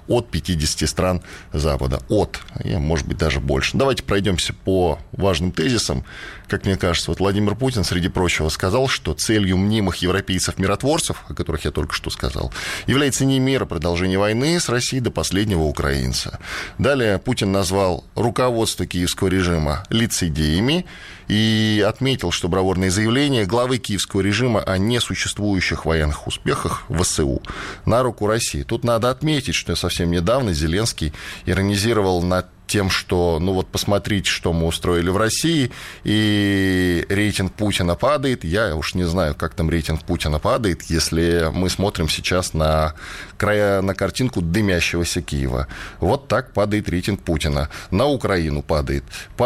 от 50 стран Запада. Может быть, даже больше. Давайте пройдемся по важным тезисам. Как мне кажется, вот Владимир Путин, среди прочего, сказал, что целью мнимых европейцев-миротворцев, о которых я только что сказал, является не мир, а продолжение войны с Россией до последнего украинца. Далее Путин назвал руководство киевского режима лицедеями и отметил, что бравурные заявления главы киевского режима о несуществующих военных успехах ВСУ на руку России. Тут надо отметить, что совсем недавно Зеленский иронизировал над тем, что, посмотрите, что мы устроили в России, и рейтинг Путина падает. Я уж не знаю, как там рейтинг Путина падает, если мы смотрим сейчас на картинку дымящегося Киева. Вот так падает рейтинг Путина. На Украину падает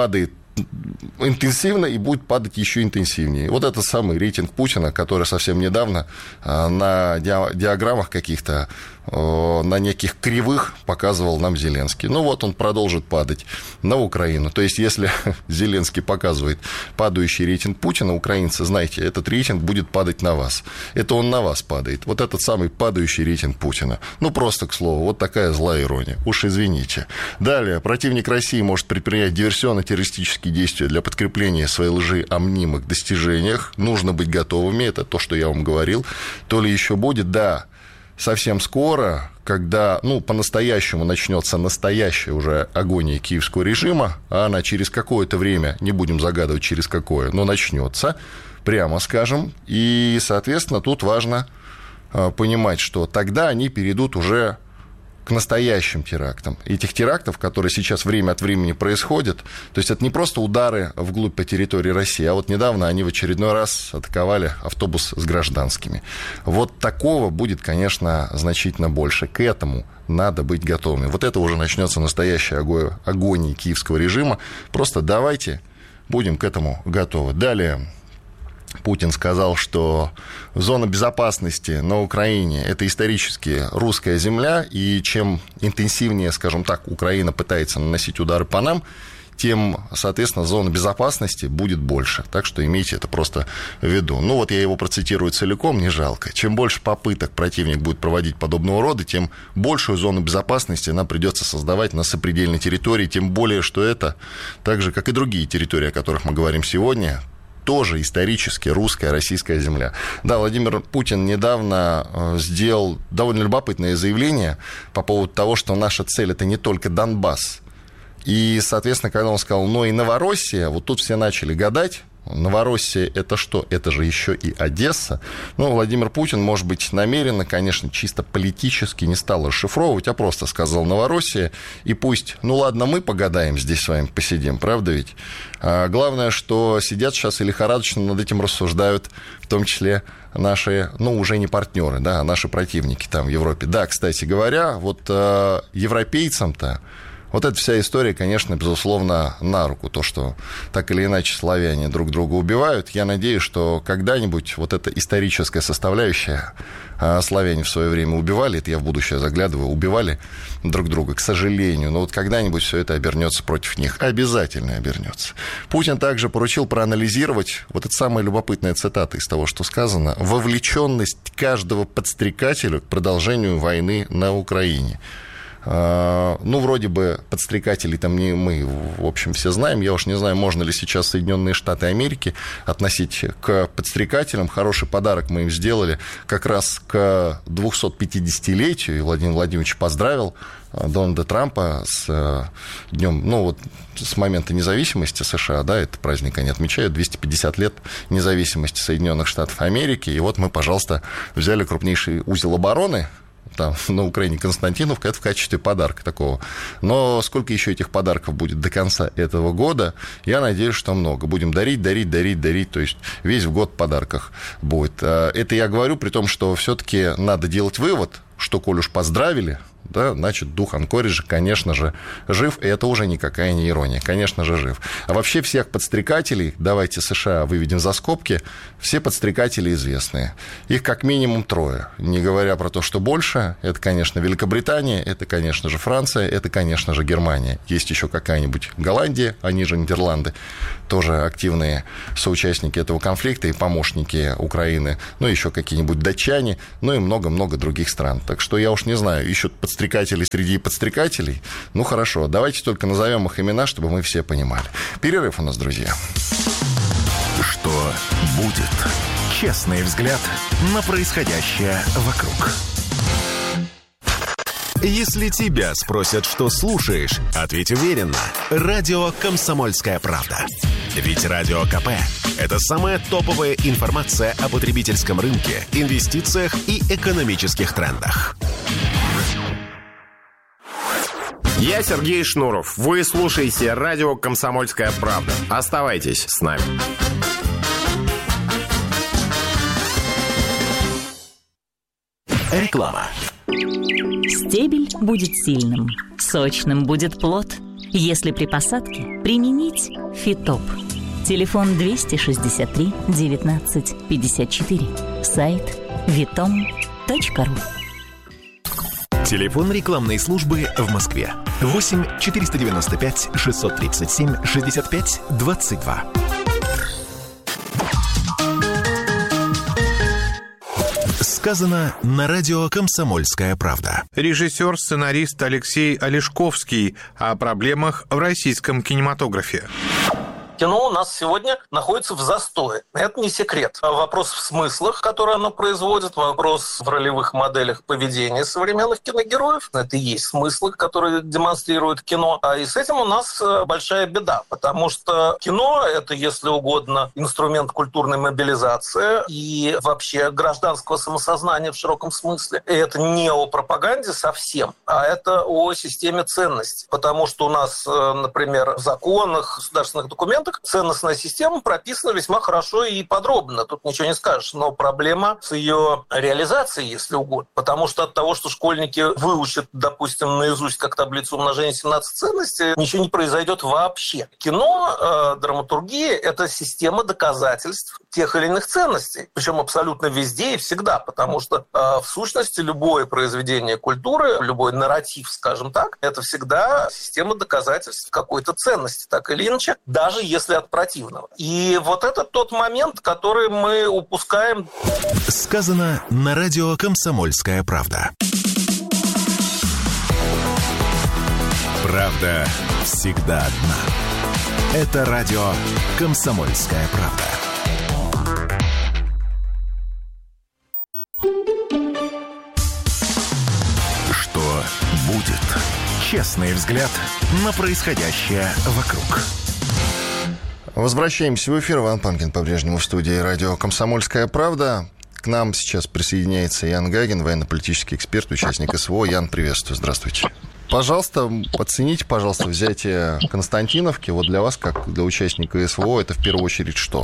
интенсивно и будет падать еще интенсивнее. Вот это самый рейтинг Путина, который совсем недавно на диаграммах каких-то, на неких кривых показывал нам Зеленский. Он продолжит падать на Украину. То есть, если Зеленский показывает падающий рейтинг Путина, украинцы, знаете, этот рейтинг будет падать на вас. Это он на вас падает. Вот этот самый падающий рейтинг Путина. Просто к слову, вот такая злая ирония. Уж извините. Далее. Противник России может предпринять диверсионно-террористические действия для подкрепления своей лжи о мнимых достижениях. Нужно быть готовыми. Это то, что я вам говорил. То ли еще будет? Да. Совсем скоро, когда, по-настоящему начнется настоящая уже агония киевского режима, а она через какое-то время, не будем загадывать через какое, но начнется, прямо скажем, и, соответственно, тут важно понимать, что тогда они перейдут уже к настоящим терактам. Этих терактов, которые сейчас время от времени происходят, то есть это не просто удары вглубь по территории России, а вот недавно они в очередной раз атаковали автобус с гражданскими. Вот такого будет, конечно, значительно больше. К этому надо быть готовыми. Вот это уже начнется настоящая агония киевского режима. Просто давайте будем к этому готовы. Далее. Путин сказал, что зона безопасности на Украине – это исторически русская земля, и чем интенсивнее, скажем так, Украина пытается наносить удары по нам, тем, соответственно, зона безопасности будет больше. Так что имейте это просто в виду. Я его процитирую целиком, не жалко. Чем больше попыток противник будет проводить подобного рода, тем большую зону безопасности нам придется создавать на сопредельной территории, тем более, что это, так же, как и другие территории, о которых мы говорим сегодня, тоже исторически русская, российская земля. Да, Владимир Путин недавно сделал довольно любопытное заявление по поводу того, что наша цель – это не только Донбасс. И, соответственно, когда он сказал, и Новороссия, вот тут все начали гадать, Новороссия – это что? Это же еще и Одесса. Владимир Путин, может быть, намеренно, конечно, чисто политически не стал расшифровывать, а просто сказал Новороссия, и пусть, ладно, мы погадаем здесь с вами, посидим, правда ведь? А главное, что сидят сейчас и лихорадочно над этим рассуждают, в том числе наши, уже не партнеры, да, а наши противники там в Европе. Да, кстати говоря, европейцам-то, вот эта вся история, конечно, безусловно, на руку. То, что так или иначе славяне друг друга убивают. Я надеюсь, что когда-нибудь вот эта историческая составляющая, славяне в свое время убивали, это я в будущее заглядываю, убивали друг друга, к сожалению. Но когда-нибудь все это обернется против них. Обязательно обернется. Путин также поручил проанализировать, вот это самая любопытная цитата из того, что сказано, вовлеченность каждого подстрекателя к продолжению войны на Украине. Вроде бы подстрекателей там не мы, в общем, все знаем. Я уж не знаю, можно ли сейчас Соединенные Штаты Америки относить к подстрекателям. Хороший подарок мы им сделали как раз к 250-летию. И Владимир Владимирович поздравил Дональда Трампа с днем, с момента независимости США, да, этот праздник они отмечают, 250 лет независимости Соединенных Штатов Америки. И вот мы, пожалуйста, взяли крупнейший узел обороны там, на Украине, Константиновка, это в качестве подарка такого. Но сколько еще этих подарков будет до конца этого года, я надеюсь, что много. Будем дарить, то есть весь в год в подарках будет. Это я говорю, при том, что все-таки надо делать вывод, что, коль уж поздравили, да, значит, дух Анкориджа, конечно же, жив, и это уже никакая не ирония, конечно же, жив. А вообще всех подстрекателей, давайте США выведем за скобки, все подстрекатели известные. Их как минимум 3, не говоря про то, что больше. Это, конечно, Великобритания, это, конечно же, Франция, это, конечно же, Германия. Есть еще какая-нибудь Голландия, они же Нидерланды, тоже активные соучастники этого конфликта и помощники Украины, еще какие-нибудь датчане, и много-много других стран. Так что я уж не знаю, ищут подстрекателей подстрекателей среди подстрекателей. Ну, хорошо, давайте только назовем их имена, чтобы мы все понимали. Перерыв у нас, друзья. Что будет? Честный взгляд на происходящее вокруг. Если тебя спросят, что слушаешь, ответь уверенно. Радио «Комсомольская правда». Ведь Радио КП – это самая топовая информация о потребительском рынке, инвестициях и экономических трендах. Я Сергей Шнуров. Вы слушаете радио «Комсомольская правда». Оставайтесь с нами. Реклама. Стебель будет сильным, сочным будет плод. Если при посадке применить Фитоп. Телефон 263 19 54. Сайт vitom.ru. Телефон рекламной службы в Москве. 8 495 637 65 22. Сказано на радио «Комсомольская правда». Режиссер, сценарист Алексей Олешковский о проблемах в российском кинематографе. Кино у нас сегодня находится в застое. Это не секрет. Вопрос в смыслах, которые оно производит, вопрос в ролевых моделях поведения современных киногероев. Это и есть смыслы, которые демонстрирует кино. И с этим у нас большая беда, потому что кино – это, если угодно, инструмент культурной мобилизации и вообще гражданского самосознания в широком смысле. И это не о пропаганде совсем, а это о системе ценностей. Потому что у нас, например, в законах, государственных документах ценностная система прописана весьма хорошо и подробно. Тут ничего не скажешь. Но проблема с ее реализацией, если угодно. Потому что от того, что школьники выучат, допустим, наизусть как таблицу умножения 17 ценностей, ничего не произойдет вообще. Кино, драматургия – это система доказательств тех или иных ценностей. Причем абсолютно везде и всегда. Потому что в сущности любое произведение культуры, любой нарратив, скажем так, это всегда система доказательств какой-то ценности, так или иначе, даже если от противного. И вот это тот момент, который мы упускаем. Сказано на радио «Комсомольская правда». Правда всегда одна. Это радио «Комсомольская правда». Что будет? Честный взгляд на происходящее вокруг. Возвращаемся в эфир. Иван Панкин по-прежнему в студии радио «Комсомольская правда». К нам сейчас присоединяется Ян Гагин, военно-политический эксперт, участник СВО. Ян, приветствую. Здравствуйте. Пожалуйста, оцените, пожалуйста, взятие Константиновки. Вот для вас, как для участника СВО, это в первую очередь что?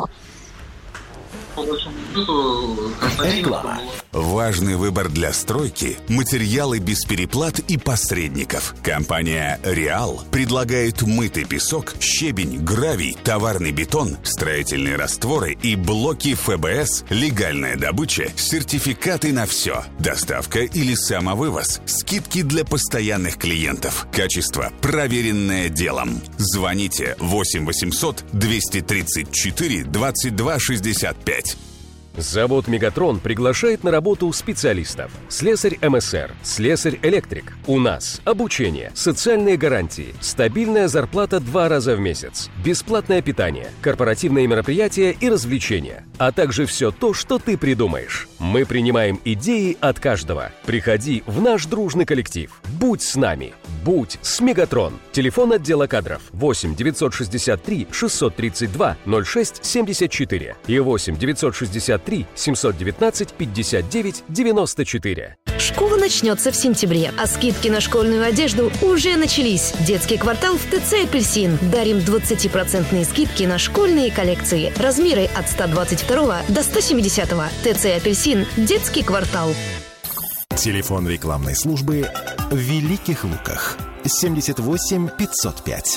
Реклама. Важный выбор для стройки – материалы без переплат и посредников. Компания «Реал» предлагает мытый песок, щебень, гравий, товарный бетон, строительные растворы и блоки ФБС, легальная добыча, сертификаты на все, доставка или самовывоз, скидки для постоянных клиентов, качество, проверенное делом. Звоните 8 800 234 22 65. Завод «Мегатрон» приглашает на работу специалистов. Слесарь МСР, слесарь-электрик. У нас обучение, социальные гарантии, стабильная зарплата 2 раза в месяц, бесплатное питание, корпоративные мероприятия и развлечения, а также все то, что ты придумаешь. Мы принимаем идеи от каждого. Приходи в наш дружный коллектив. Будь с нами. Будь с «Мегатрон». Телефон отдела кадров 8 963 632 06 74 и 8 963 719 59 94. Школа начнется в сентябре, а скидки на школьную одежду уже начались. Детский квартал в ТЦ «Апельсин». Дарим 20% скидки на школьные коллекции. Размеры от 122 до 170. ТЦ «Апельсин». Детский квартал. Телефон рекламной службы в Великих Луках. 78 505.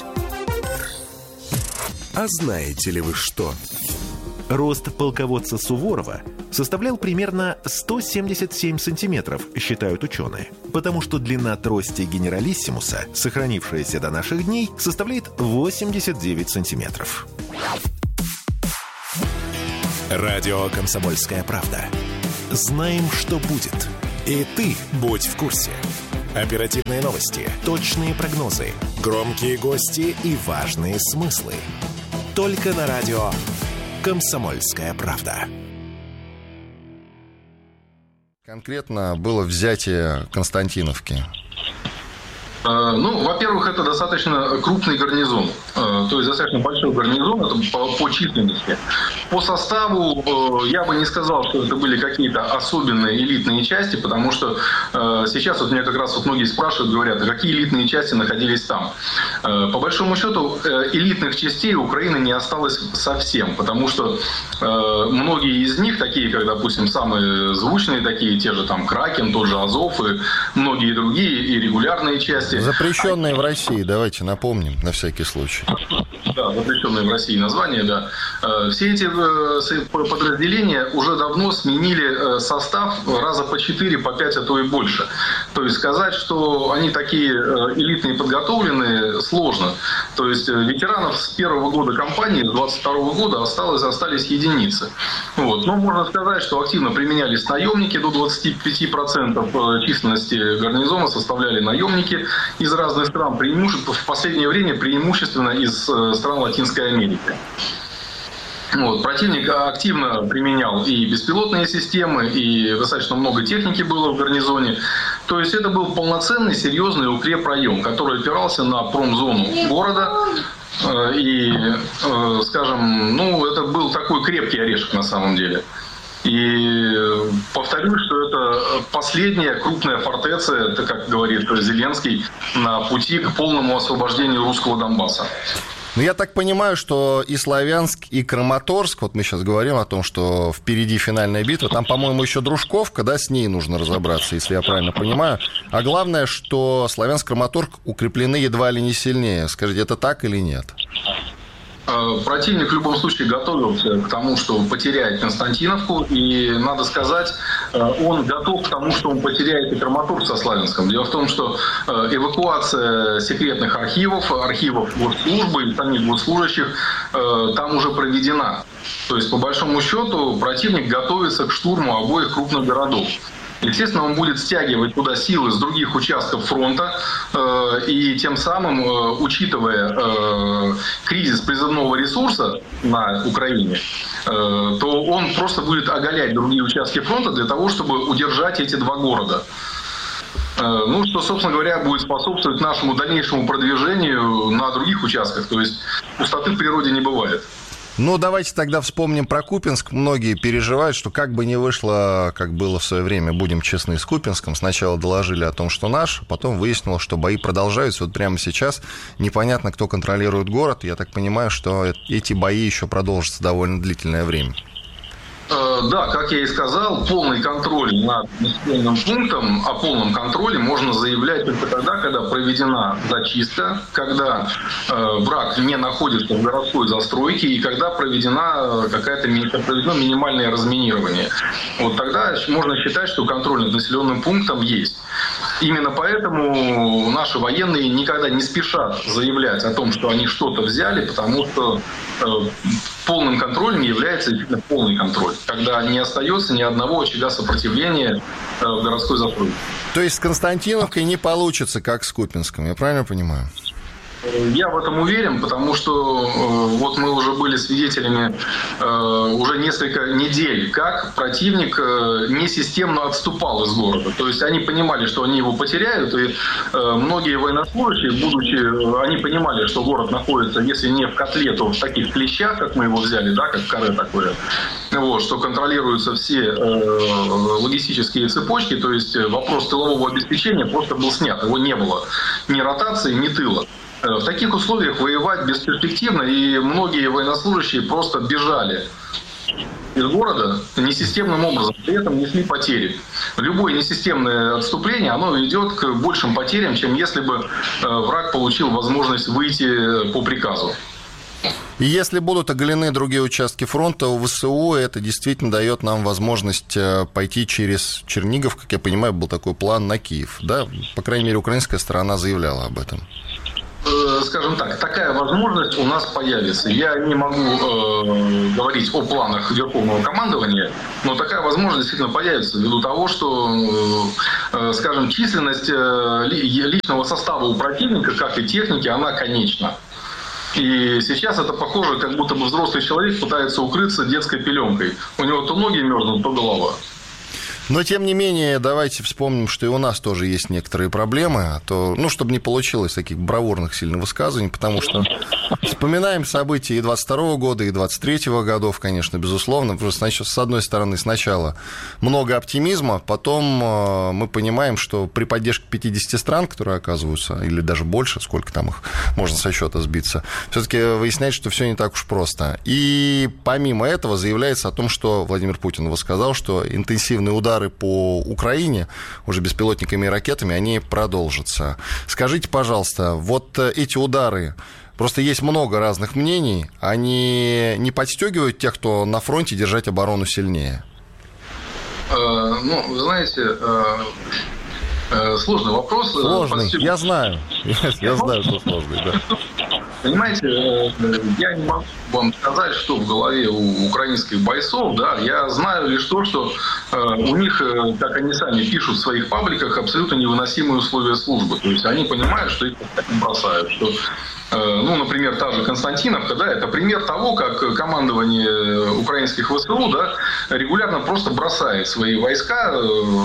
А знаете ли вы что? Рост полководца Суворова составлял примерно 177 сантиметров, считают ученые. Потому что длина трости генералиссимуса, сохранившаяся до наших дней, составляет 89 сантиметров. Радио «Комсомольская правда». Знаем, что будет. И ты будь в курсе. Оперативные новости, точные прогнозы, громкие гости и важные смыслы. Только на радио «Комсомольская правда». Конкретно было взятие Константиновки. Ну, во-первых, это достаточно крупный гарнизон, то есть достаточно большой гарнизон, это по численности. По составу я бы не сказал, что это были какие-то особенные элитные части, потому что сейчас вот меня как раз вот многие спрашивают, говорят, а какие элитные части находились там. По большому счету, элитных частей Украины не осталось совсем, потому что многие из них, такие как, допустим, самые звучные, такие те же там Кракен, тот же Азов и многие другие, и регулярные части. Запрещенные в России, давайте напомним, на всякий случай. Да, запрещенные в России названия, да. Все эти подразделения уже давно сменили состав раза по 4, по 5, а то и больше. То есть сказать, что они такие элитные подготовленные, сложно. То есть ветеранов с первого года кампании, с 22 года остались единицы. Вот. Но можно сказать, что активно применялись наемники, до 25% численности гарнизона составляли наемники из разных стран, в последнее время преимущественно из стран Латинской Америки. Вот. Противник активно применял и беспилотные системы, и достаточно много техники было в гарнизоне. То есть это был полноценный, серьезный укрепрайон, который опирался на промзону города. И, скажем, это был такой крепкий орешек на самом деле. И повторюсь, что это последняя крупная фортеца, это, как говорит Зеленский, на пути к полному освобождению русского Донбасса. Ну, я так понимаю, что и Славянск, и Краматорск, вот мы сейчас говорим о том, что впереди финальная битва, там, по-моему, еще Дружковка, да, с ней нужно разобраться, если я правильно понимаю. А главное, что Славянск, Краматорск укреплены едва ли не сильнее. Скажите, это так или нет? Противник в любом случае готовился к тому, что потеряет Константиновку, и, надо сказать, он готов к тому, что он потеряет и Краматорск со Славянском. Дело в том, что эвакуация секретных архивов госслужбы и самих госслужащих там уже проведена. То есть, по большому счету, противник готовится к штурму обоих крупных городов. Естественно, он будет стягивать туда силы с других участков фронта, и тем самым, учитывая кризис призывного ресурса на Украине, то он просто будет оголять другие участки фронта для того, чтобы удержать эти два города. Что, собственно говоря, будет способствовать нашему дальнейшему продвижению на других участках. То есть пустоты в природе не бывает. Давайте тогда вспомним про Купянск. Многие переживают, что как бы ни вышло, как было в свое время, будем честны, с Купянском. Сначала доложили о том, что наш, потом выяснилось, что бои продолжаются. Вот прямо сейчас непонятно, кто контролирует город. Я так понимаю, что эти бои еще продолжатся довольно длительное время. Да, как я и сказал, полный контроль над населенным пунктом, о полном контроле можно заявлять только тогда, когда проведена зачистка, когда враг не находится в городской застройке и когда проведено минимальное разминирование. Вот тогда можно считать, что контроль над населенным пунктом есть. Именно поэтому наши военные никогда не спешат заявлять о том, что они что-то взяли, потому что полным контролем является именно полный контроль, когда не остается ни одного очага сопротивления в городской застройке. То есть с Константиновкой не получится, как с Купянском, я правильно понимаю? Я в этом уверен, потому что вот мы уже были свидетелями уже несколько недель, как противник несистемно отступал из города. То есть они понимали, что они его потеряют, и многие военнослужащие, они понимали, что город находится, если не в котле, то в таких клещах, как мы его взяли, да, как каре такое, что контролируются все логистические цепочки, то есть вопрос тылового обеспечения просто был снят, его не было ни ротации, ни тыла. В таких условиях воевать бесперспективно, и многие военнослужащие просто бежали из города несистемным образом, при этом несли потери. Любое несистемное отступление, оно ведет к большим потерям, чем если бы враг получил возможность выйти по приказу. И если будут оголены другие участки фронта у ВСУ, это действительно дает нам возможность пойти через Чернигов, как я понимаю, был такой план на Киев. Да? По крайней мере, украинская сторона заявляла об этом. скажем так, такая возможность у нас появится. Я не могу говорить о планах Верховного командования, но такая возможность действительно появится ввиду того, что, скажем, численность личного состава у противника, как и техники, она конечна. И сейчас это похоже, как будто бы взрослый человек пытается укрыться детской пеленкой. У него то ноги мерзнут, то голова. Но, тем не менее, давайте вспомним, что и у нас тоже есть некоторые проблемы, чтобы не получилось таких бравурных сильных высказываний, потому что вспоминаем события и 22 года, и 23 годов, конечно, безусловно. Просто, с одной стороны, сначала много оптимизма, потом мы понимаем, что при поддержке 50 стран, которые оказываются, или даже больше, сколько там их, можно со счета сбиться, все-таки выясняется, что все не так уж просто. И помимо этого заявляется о том, что Владимир Путин сказал, что интенсивные удары по Украине, уже беспилотниками и ракетами, они продолжатся. Скажите, пожалуйста, вот эти удары, просто есть много разных мнений, они не подстегивают тех, кто на фронте, держать оборону сильнее? Вы знаете, сложный вопрос. Сложный, я знаю. Я знаю, что сложный, да. Понимаете, я не могу вам сказать, что в голове у украинских бойцов, да, я знаю лишь то, что у них, как они сами пишут в своих пабликах, абсолютно невыносимые условия службы. То есть они понимают, что их бросают, что, например, та же Константиновка, да, это пример того, как командование украинских ВСУ, да, регулярно просто бросает свои войска,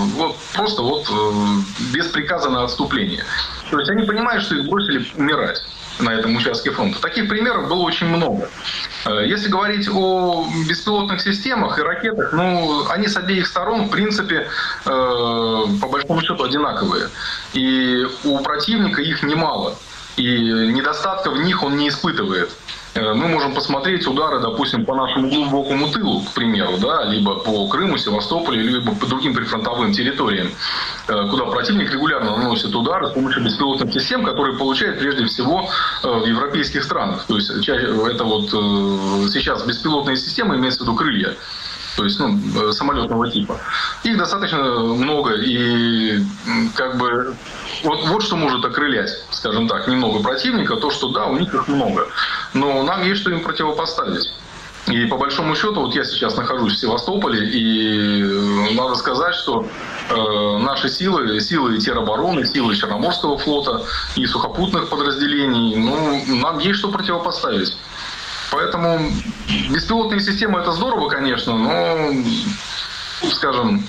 без приказа на отступление. То есть они понимают, что их бросили умирать на этом участке фронта. Таких примеров было очень много. Если говорить о беспилотных системах и ракетах, они с обеих сторон, в принципе, по большому счету одинаковые. И у противника их немало. И недостатка в них он не испытывает. Мы можем посмотреть удары, допустим, по нашему глубокому тылу, к примеру, да, либо по Крыму, Севастополю, либо по другим прифронтовым территориям, куда противник регулярно наносит удары с помощью беспилотных систем, которые получает прежде всего в европейских странах. То есть это сейчас беспилотные системы, имеется в виду крылья, то есть самолетного типа. Их достаточно много, и вот что может окрылять, скажем так, немного противника, то, что да, у них их много, но нам есть что им противопоставить. И по большому счету, я сейчас нахожусь в Севастополе, и надо сказать, что наши силы теробороны, силы Черноморского флота и сухопутных подразделений, нам есть что противопоставить. Поэтому беспилотные системы — это здорово, конечно, но, скажем,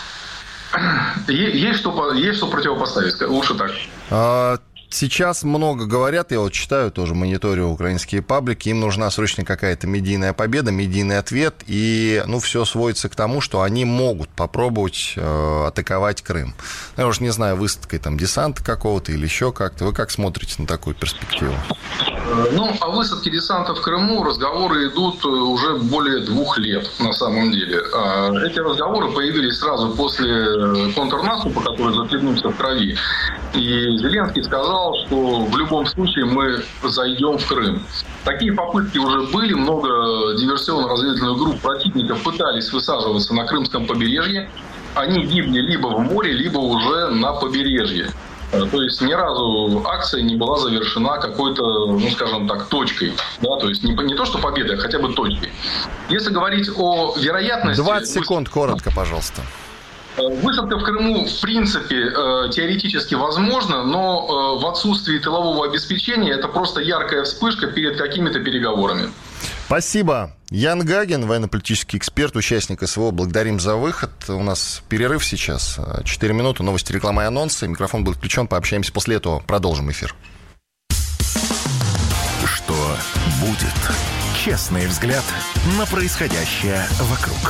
есть что противопоставить, лучше так. Сейчас много говорят, я читаю тоже, мониторю украинские паблики, им нужна срочно какая-то медийная победа, медийный ответ, и все сводится к тому, что они могут попробовать атаковать Крым. Я уж не знаю, высадкой там десанта какого-то или еще как-то. Вы как смотрите на такую перспективу? О высадке десанта в Крыму разговоры идут уже более 2 лет, на самом деле. Эти разговоры появились сразу после контрнаступа, который захлебнулся в крови. И Зеленский сказал, что в любом случае мы зайдем в Крым. Такие попытки уже были, много диверсионно-разведывательных групп противников пытались высаживаться на крымском побережье. Они гибли либо в море, либо уже на побережье. То есть ни разу акция не была завершена какой-то, скажем так, точкой. Да? То есть не то, что победой, а хотя бы точкой. Если говорить о вероятности... 20 секунд, коротко, пожалуйста. Высадка в Крыму, в принципе, теоретически возможна, но в отсутствии тылового обеспечения это просто яркая вспышка перед какими-то переговорами. Спасибо. Ян Гагин, военно-политический эксперт, участник СВО. Благодарим за выход. У нас перерыв сейчас. 4 минуты, новости, реклама и анонсы. Микрофон будет включен. Пообщаемся после этого. Продолжим эфир. Что будет? Честный взгляд на происходящее вокруг.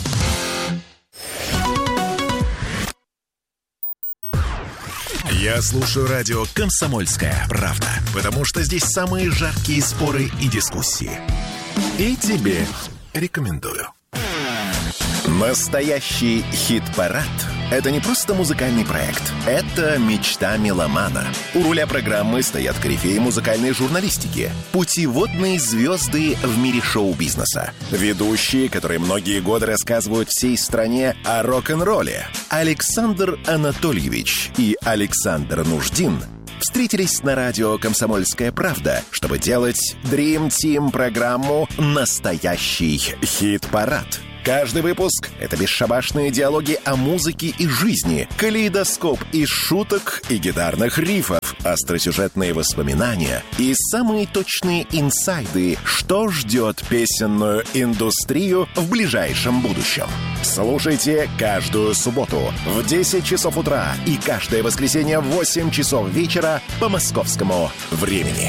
Я слушаю радио «Комсомольская правда», потому что здесь самые жаркие споры и дискуссии. И тебе рекомендую. Настоящий хит-парад – это не просто музыкальный проект. Это мечта меломана. У руля программы стоят корифеи музыкальной журналистики, путеводные звезды в мире шоу-бизнеса, ведущие, которые многие годы рассказывают всей стране о рок-н-ролле. Александр Анатольевич и Александр Нуждин в встретились на радио «Комсомольская правда», чтобы делать Dream Team программу «Настоящий хит-парад». Каждый выпуск — это бесшабашные диалоги о музыке и жизни, калейдоскоп из шуток и гитарных рифов, остросюжетные воспоминания и самые точные инсайды, что ждет песенную индустрию в ближайшем будущем. Слушайте каждую субботу в 10 часов утра и каждое воскресенье в 8 часов вечера по московскому времени.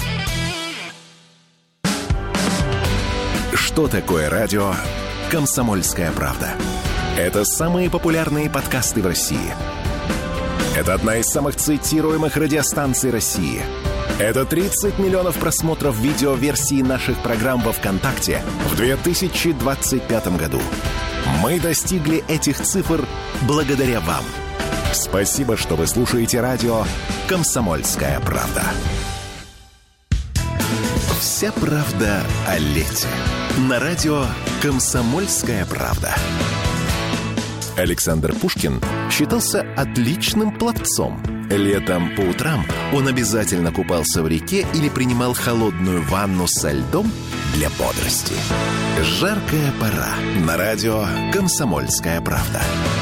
Что такое радио «Комсомольская правда»? Это самые популярные подкасты в России. Это одна из самых цитируемых радиостанций России. Это 30 миллионов просмотров видеоверсии наших программ во ВКонтакте в 2025 году. Мы достигли этих цифр благодаря вам. Спасибо, что вы слушаете радио «Комсомольская правда». Вся правда о лете. На радио «Комсомольская правда». Александр Пушкин считался отличным пловцом. Летом по утрам он обязательно купался в реке или принимал холодную ванну со льдом для бодрости. Жаркая пора. На радио «Комсомольская правда».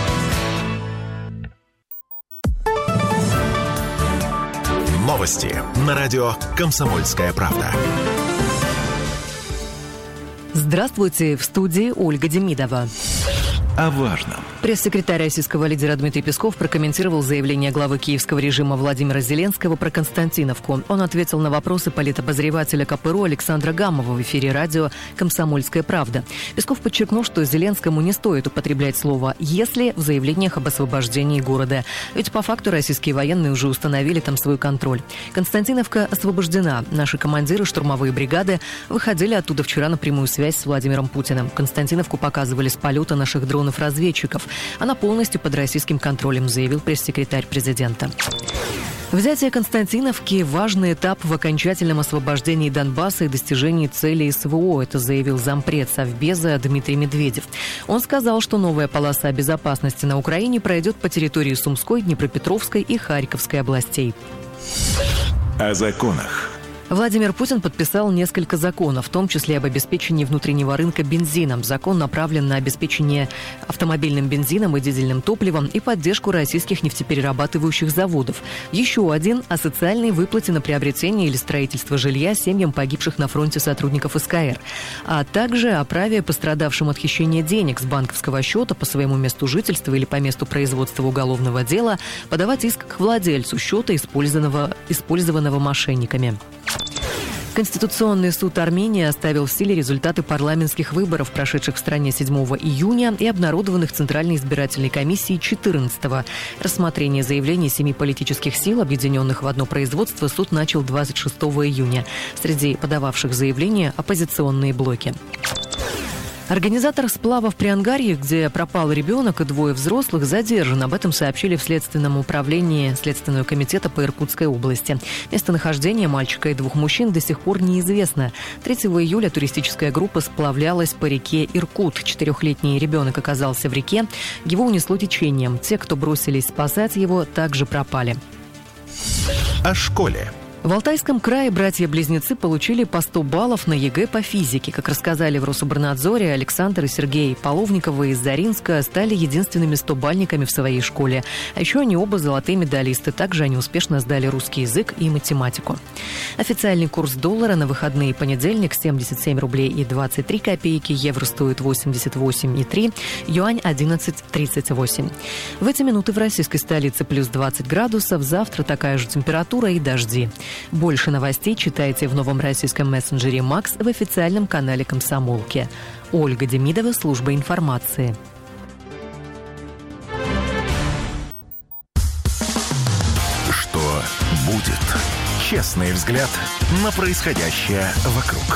Новости на радио «Комсомольская правда». Здравствуйте, в студии Ольга Демидова. О важном. Пресс-секретарь российского лидера Дмитрий Песков прокомментировал заявление главы киевского режима Владимира Зеленского про Константиновку. Он ответил на вопросы политобозревателя КПРУ Александра Гамова в эфире радио «Комсомольская правда». Песков подчеркнул, что Зеленскому не стоит употреблять слово «если» в заявлениях об освобождении города. Ведь по факту российские военные уже установили там свой контроль. Константиновка освобождена. Наши командиры штурмовые бригады выходили оттуда вчера на прямую связь с Владимиром Путиным. Константиновку показывали с полета наших дронов-разведчиков. Она полностью под российским контролем, заявил пресс-секретарь президента. Взятие Константиновки – важный этап в окончательном освобождении Донбасса и достижении целей СВО. Это заявил зампред Совбеза Дмитрий Медведев. Он сказал, что новая полоса безопасности на Украине пройдет по территории Сумской, Днепропетровской и Харьковской областей. О законах. Владимир Путин подписал несколько законов, в том числе об обеспечении внутреннего рынка бензином. Закон направлен на обеспечение автомобильным бензином и дизельным топливом и поддержку российских нефтеперерабатывающих заводов. Еще один – о социальной выплате на приобретение или строительство жилья семьям погибших на фронте сотрудников СКР. А также о праве пострадавшим от хищения денег с банковского счета по своему месту жительства или по месту производства уголовного дела подавать иск к владельцу счета, использованного мошенниками. Конституционный суд Армении оставил в силе результаты парламентских выборов, прошедших в стране 7 июня и обнародованных Центральной избирательной комиссией 14-го. Рассмотрение заявлений 7 политических сил, объединенных в одно производство, суд начал 26 июня. Среди подававших заявления – оппозиционные блоки. Организатор сплава в Приангарье, где пропал ребенок и 2 взрослых, задержан. Об этом сообщили в Следственном управлении Следственного комитета по Иркутской области. Местонахождение мальчика и 2 мужчин до сих пор неизвестно. 3 июля туристическая группа сплавлялась по реке Иркут. 4-летний ребенок оказался в реке. Его унесло течением. Те, кто бросились спасать его, также пропали. О школе. В Алтайском крае братья-близнецы получили по 100 баллов на ЕГЭ по физике. Как рассказали в Рособорнадзоре, Александр и Сергей Половниковы из Заринска стали единственными 100-бальниками в своей школе. А еще они оба золотые медалисты. Также они успешно сдали русский язык и математику. Официальный курс доллара на выходные и понедельник 77 рублей и 23 копейки. Евро стоит 88,3. Юань 11,38. В эти минуты в российской столице плюс 20 градусов. Завтра такая же температура и дожди. Больше новостей читайте в новом российском мессенджере «Макс» в официальном канале «Комсомолки». Ольга Демидова, служба информации. Что будет? Честный взгляд на происходящее вокруг.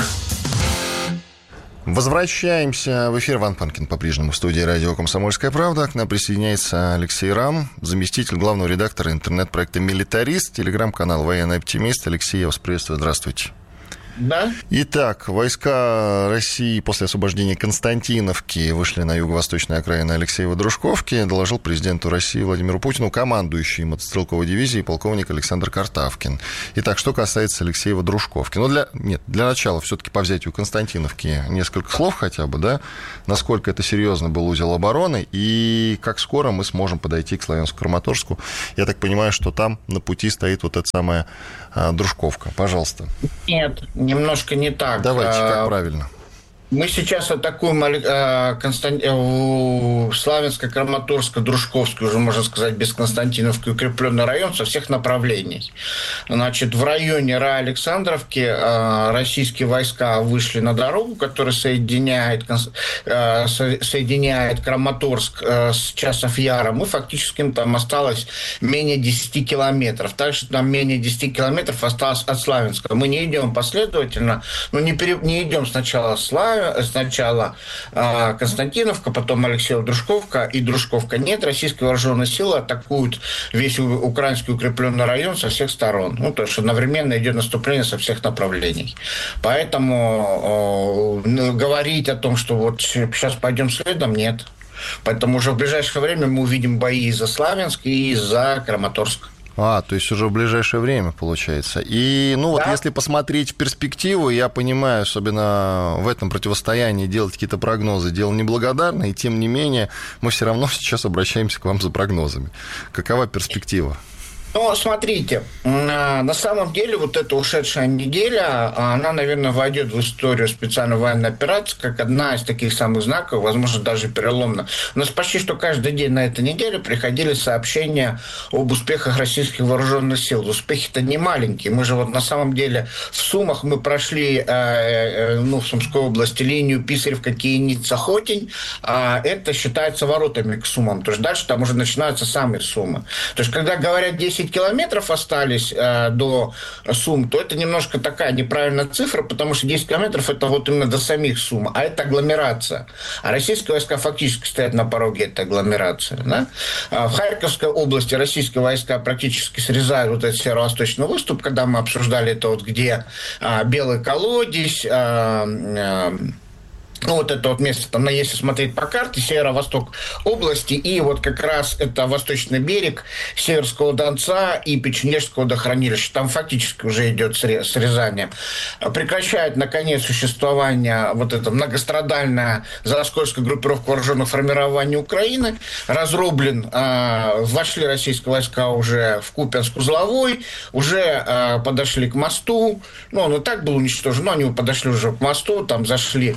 Возвращаемся в эфир. Иван Панкин по-прежнему в студии радио «Комсомольская правда». К нам присоединяется Алексей Рам, заместитель главного редактора интернет-проекта «Милитарист», телеграм-канал «Военный оптимист». Алексей, я вас приветствую. Здравствуйте. Да. Итак, войска России после освобождения Константиновки вышли на юго-восточные окраины Алексеево-Дружковки, доложил президенту России Владимиру Путину командующий мотострелковой дивизией полковник Александр Картавкин. Итак, что касается Алексеева-Дружковки. Для начала все-таки по взятию Константиновки несколько слов хотя бы, да? Насколько это серьезно был узел обороны и как скоро мы сможем подойти к Славянску-Краматорску. Я так понимаю, что там на пути стоит вот эта самая Дружковка. Пожалуйста. Нет, немножко не так. Давайте, как правильно? Мы сейчас атакуем Славянско-Краматорск, Дружковский, уже можно сказать, без Константиновки, укрепленный район со всех направлений. Значит, в районе Александровки российские войска вышли на дорогу, которая соединяет Краматорск с Часов Яром, и фактически им там осталось менее 10 километров. Также там менее 10 километров осталось от Славянска. Мы не идем последовательно, не идем сначала Константиновка, потом Алексеево-Дружковка и Дружковка. Нет, российские вооруженные силы атакуют весь украинский укрепленный район со всех сторон. То есть одновременно идет наступление со всех направлений. Поэтому говорить о том, что вот сейчас пойдем следом, нет. Поэтому уже в ближайшее время мы увидим бои и за Славянск, и за Краматорск. То есть уже в ближайшее время, получается. И, да. Если посмотреть в перспективу, я понимаю, особенно в этом противостоянии делать какие-то прогнозы, дело неблагодарное, и тем не менее мы все равно сейчас обращаемся к вам за прогнозами. Какова перспектива? Смотрите, на самом деле вот эта ушедшая неделя, она, наверное, войдет в историю специальной военной операции как одна из таких самых знаковых, возможно, даже переломных. У нас почти что каждый день на этой неделе приходили сообщения об успехах российских вооруженных сил. Успехи-то не маленькие. Мы же вот на самом деле в Сумах мы прошли, в Сумской области, линию Писаревка, Кияница, Хотень. Это считается воротами к Сумам. То есть дальше там уже начинаются самые Сумы. То есть когда говорят 10 километров остались до Сум, то это немножко такая неправильная цифра, потому что 10 километров это вот именно до самих Сум, а это агломерация. А российские войска фактически стоят на пороге этой агломерации. Да? В Харьковской области российские войска практически срезают вот этот северо-восточный выступ, когда мы обсуждали это вот где Белый колодец, вот это вот место, там, если смотреть по карте, северо-восток области, и вот как раз это восточный берег Северского Донца и Печенежского водохранилища. Там фактически уже идет срезание. Прекращает, наконец, существование вот эта многострадальная Заоскольская группировка вооруженных формирований Украины. Вошли российские войска уже в Купянск-Узловой, уже подошли к мосту. Он и так был уничтожен, но они подошли уже к мосту, там зашли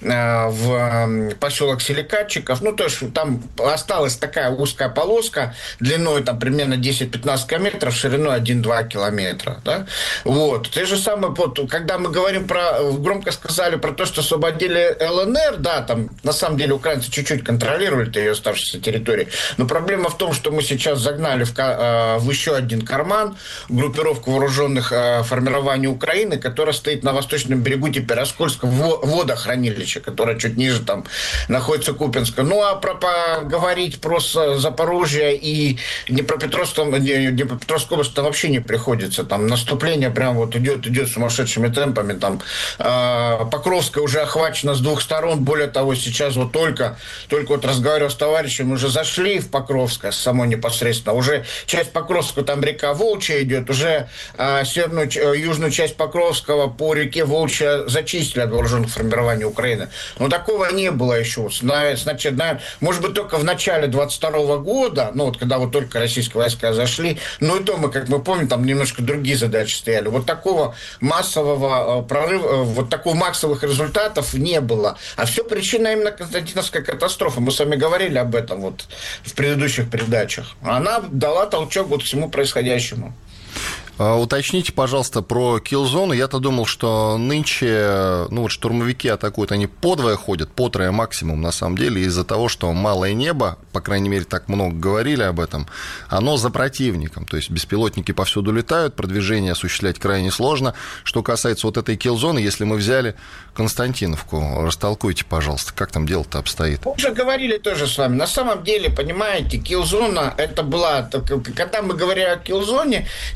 в поселок Селикатчиков. То есть там осталась такая узкая полоска длиной там примерно 10-15 километров, шириной 1-2 километра. Да? Вот. Те же самые, когда мы говорим громко сказали про то, что освободили ЛНР, да, там на самом деле украинцы чуть-чуть контролируют ее оставшиеся территории, но проблема в том, что мы сейчас загнали в еще один карман группировку вооруженных формирований Украины, которая стоит на восточном берегу теперь Оскольского водохранилища, которая чуть ниже там находится Купянска. Говорить про Запорожье и Днепропетровскую область там вообще не приходится. Там наступление прям вот идет сумасшедшими темпами. Там Покровская уже охвачена с двух сторон. Более того, сейчас вот только вот разговаривал с товарищем, уже зашли в Покровское само непосредственно. Уже часть Покровского, там река Волчья идет, уже южную часть Покровского по реке Волчья зачистили от вооруженных формирований Украины. Но такого не было еще. Значит, может быть, только в начале 22 года, когда вот только российские войска зашли, и то мы, как мы помним, там немножко другие задачи стояли. Вот такого массового прорыва, вот такого массовых результатов не было. А все причина именно Константиновская катастрофа. Мы с вами говорили об этом вот в предыдущих передачах. Она дала толчок вот всему происходящему. Уточните, пожалуйста, про киллзону. Я-то думал, что нынче штурмовики атакуют, они подвое ходят, потрое максимум, на самом деле, из-за того, что малое небо, по крайней мере, так много говорили об этом, оно за противником. То есть беспилотники повсюду летают, продвижение осуществлять крайне сложно. Что касается вот этой киллзоны, если мы взяли Константиновку, растолкуйте, пожалуйста, как там дело-то обстоит. Мы уже говорили тоже с вами. На самом деле, понимаете, киллзона, это была... Когда мы говорили о киллзоне, ситуация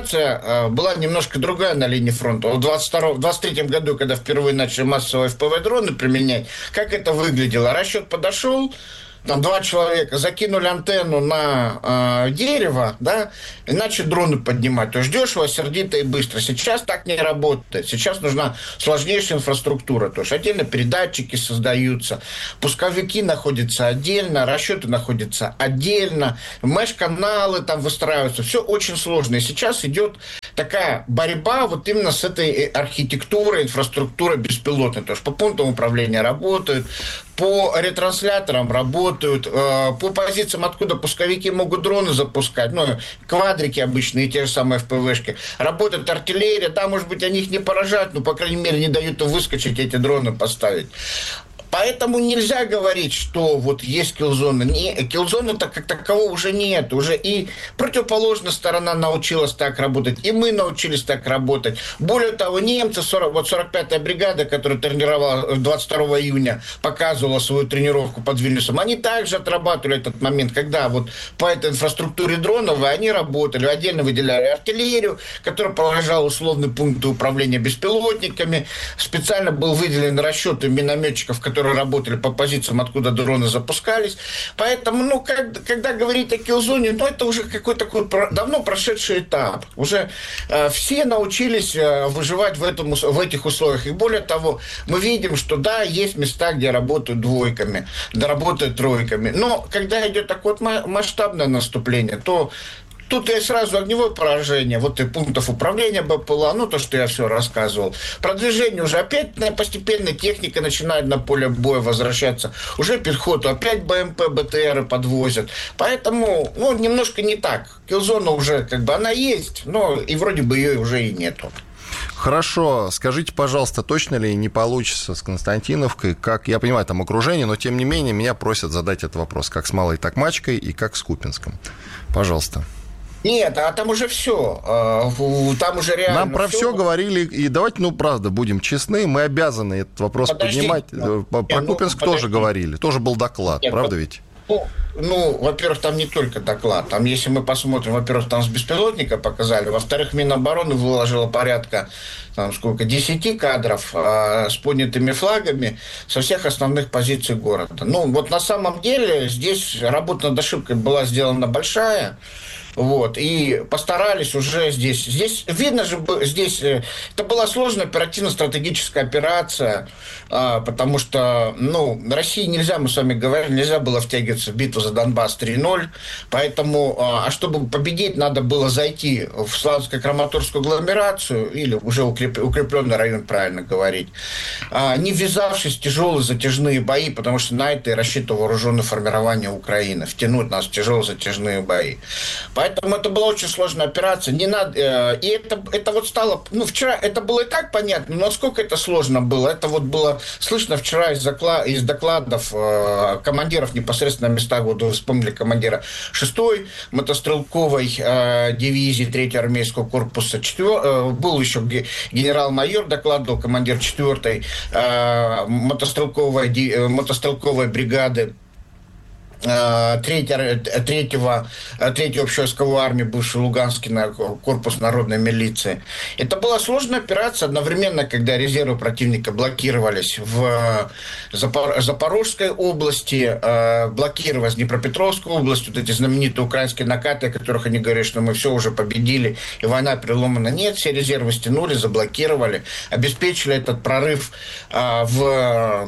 ситуация была немножко другая на линии фронта. В 23 году, когда впервые начали массовые FPV-дроны применять, как это выглядело? Расчет подошел, там 2 человека закинули антенну на дерево, да, и начали дроны поднимать. То есть дешево, сердито и быстро. Сейчас так не работает. Сейчас нужна сложнейшая инфраструктура. То есть отдельно передатчики создаются, пусковики находятся отдельно, расчеты находятся отдельно, мэш-каналы там выстраиваются. Все очень сложно. И сейчас идет такая борьба вот именно с этой архитектурой, инфраструктурой беспилотной. То есть по пунктам управления работают, по ретрансляторам работают, по позициям, откуда пусковики могут дроны запускать, ну, квадрики обычные, те же самые FPV-шки. Работает артиллерия, да, может быть, они их не поражают, но, по крайней мере, не дают им выскочить, эти дроны поставить. Поэтому нельзя говорить, что вот есть киллзона. Киллзона-то как такового уже нет. Уже и противоположная сторона научилась так работать, и мы научились так работать. Более того, немцы, 45-я бригада, которая тренировала 22 июня, показывала свою тренировку под Вильнюсом, они также отрабатывали этот момент, когда вот по этой инфраструктуре дронов они работали, отдельно выделяли артиллерию, которая поражала условные пункты управления беспилотниками, специально был выделен расчеты минометчиков, которые работали по позициям, откуда дроны запускались. Поэтому, ну, когда говорить о киллзоне, ну, это уже какой-то такой давно прошедший этап. Уже все научились выживать в этих условиях. И более того, мы видим, что да, есть места, где работают двойками, да, работают тройками. Но когда идет такое масштабное наступление, то тут и сразу огневое поражение, вот и пунктов управления БПЛА, ну, то, что я все рассказывал. Продвижение уже опять постепенно техника начинает на поле боя возвращаться. Уже пехоту опять БМП, БТРы подвозят. Поэтому, ну, немножко не так. Киллзона уже, как бы, она есть, но и вроде бы ее уже и нету. Хорошо, скажите, пожалуйста, точно ли не получится с Константиновкой, как, я понимаю, там окружение, но тем не менее меня просят задать этот вопрос, как с Малой Токмачкой и как с Купинском. Пожалуйста. Нет, а там уже все. Там уже реально. Нам про все говорили, и давайте, ну, правда, будем честны, мы обязаны этот вопрос поднимать. Про Купинск тоже говорили, тоже был доклад, правда ведь? Ну, во-первых, там не только доклад. Там, если мы посмотрим, во-первых, там с беспилотника показали. Во-вторых, Минобороны выложила порядка, там, 10 кадров с поднятыми флагами со всех основных позиций города. Ну, вот на самом деле здесь работа над ошибкой была сделана большая. Вот, и постарались уже здесь. Здесь видно же, здесь это была сложная оперативно-стратегическая операция, потому что, ну, России нельзя, мы с вами говорили, нельзя было втягиваться в битву за Донбасс 3:0, поэтому, чтобы победить, надо было зайти в Славянско-Краматорскую агломерацию, или уже укрепленный район, правильно говорить, не ввязавшись в тяжелые затяжные бои, потому что на это и рассчитывало вооруженное формирование Украины, втянуть нас в тяжелые затяжные бои. Поэтому это была очень сложная операция. Не надо, и это вот стало... Ну, вчера это было и так понятно, но насколько это сложно было. Это вот было слышно вчера из докладов командиров непосредственно на местах. Вот вы вспомнили командира 6-й мотострелковой дивизии 3-го армейского корпуса. Был еще генерал-майор, докладывал командир 4-й мотострелковой бригады 3-й общевойсковой армии, бывший Луганский корпус народной милиции. Это была сложная операция одновременно, когда резервы противника блокировались в Запорожской области, блокировались в Днепропетровской области, вот эти знаменитые украинские накаты, о которых они говорят, что мы все уже победили, и война переломана. Нет, все резервы стянули, заблокировали, обеспечили этот прорыв в